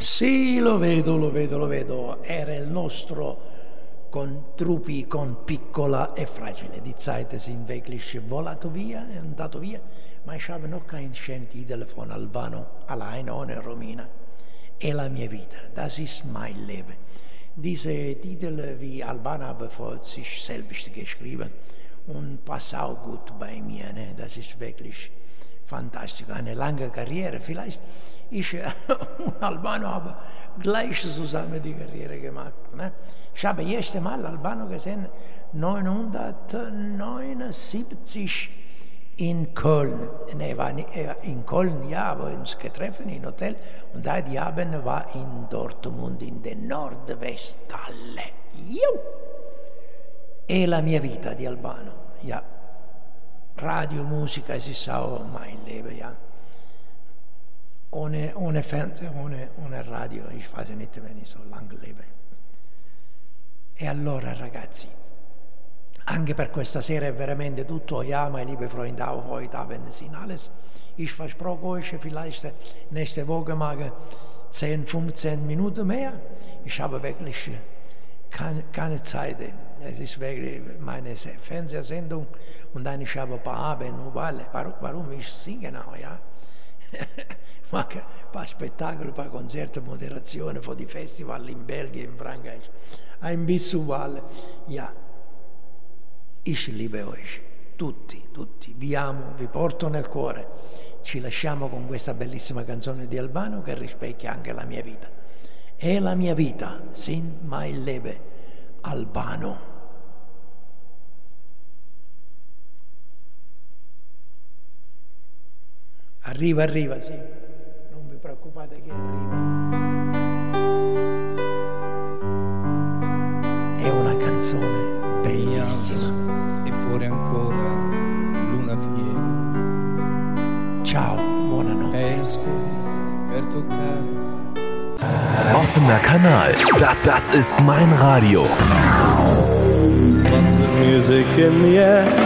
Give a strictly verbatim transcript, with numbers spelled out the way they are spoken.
Sì, lo vedo, lo vedo, lo vedo. Era il nostro con Truppi, con Piccola e Fragile. Die Zeiten sind wirklich volato via, è andato via, ma ich habe noch kein Sentitel von Albano, allein ohne Romina. È la mia vita, das ist mein Leben. Diese Titel wie Albano habe vor sich selbst geschrieben und passt auch gut bei mir. Ne? Das ist wirklich fantastisch. Eine lange Karriere. Vielleicht ich und Albano habe gleich zusammen die Karriere gemacht. Ne? Ich habe das erste Mal Albano gesehen neunzehnhundertneunundsiebzig in Köln. Er war in Köln, ja, aber uns getroffen im Hotel. Und da die Abend war in Dortmund, in der Nordwesthalle. Juh! È la mia vita di Albano, ja. Radio, Musica, es ist auch mein Leben, ja. Ohne, ohne Fernseher, ohne, ohne Radio, ich weiß nicht, wenn ich so lange lebe. E allora, ragazzi, anche per questa sera è veramente tutto. Ja, meine liebe Freunde, auch heute Abend sind alles. Ich versproche euch vielleicht nächste Woche mal zehn, fünfzehn Minuten mehr. Ich habe wirklich keine, keine Zeit. Es ist wirklich meine Fernsehsendung und dann ich habe ein paar Abend, weil, warum ich singe auch, ja. Ma ein paar Spettacoli, ein paar Konzerte, Moderazione für die Festival in Belgien, in Frankreich. Ein bisschen weil, ja. Ich liebe euch, tutti, tutti, vi amo, vi porto nel cuore. Ci lasciamo con questa bellissima canzone di Albano che rispecchia anche la mia vita. È la mia vita, sind mein Leben, Albano. Arriva, arriva, sì, non vi preoccupate che arriva. È una canzone bellissima. E fuori ancora luna piena. Ciao, buonanotte. Esco per toccare. Offener Kanal, das, das ist mein Radio. What's the music in the air?